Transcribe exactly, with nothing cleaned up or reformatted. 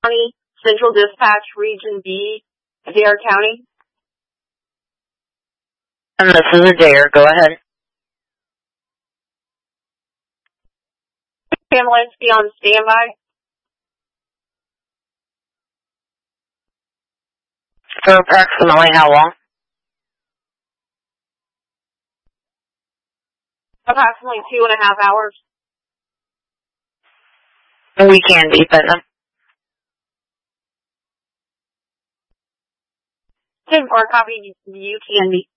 County, Central Dispatch, Region B, Adair County. And this is Adair. Go ahead. Ambulance be on standby. For approximately how long? Approximately two and a half hours. We can be, but um, ten four, copy, you can be.